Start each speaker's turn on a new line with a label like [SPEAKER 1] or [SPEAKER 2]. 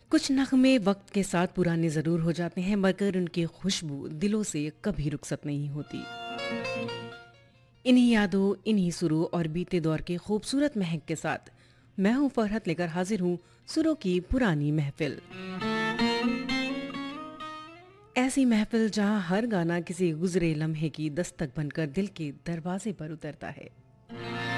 [SPEAKER 1] कुछ नगमे वक्त के साथ पुराने ज़रूर हो जाते हैं, मगर उनकी खुशबू दिलों से कभी रुखसत नहीं होती। इन्हीं यादों, इन्हीं सुरों और बीते दौर के खूबसूरत महक के साथ मैं हूं फरहत, लेकर हाजिर हूं सुरों की पुरानी महफिल। ऐसी महफिल जहां हर गाना किसी गुजरे लम्हे की दस्तक बनकर दिल के दरवाजे पर उतरता है।